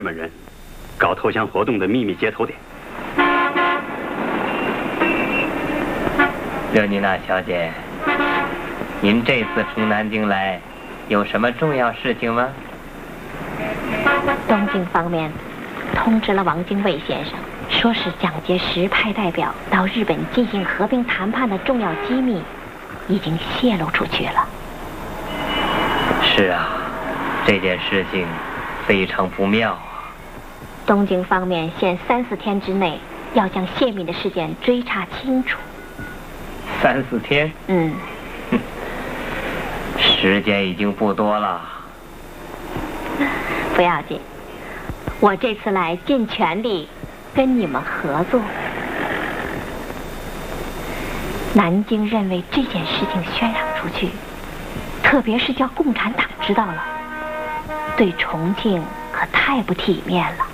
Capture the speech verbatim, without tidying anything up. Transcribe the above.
们人搞投降活动的秘密接头点。 热妮娜小姐，您这次从南京来，有什么重要事情吗？ 东京方面通知了王精卫先生，说是蒋介石派代表到日本进行和平谈判的重要机密已经泄露出去了。 是啊，这件事情非常不妙啊。 东京方面限三四天之内要将泄密的事件追查清楚。 三四天？ 嗯， 时间已经不多了。 不要紧，我这次来尽全力跟你们合作。南京认为这件事情渲染出去，特别是叫共产党知道了，对重庆可太不体面了。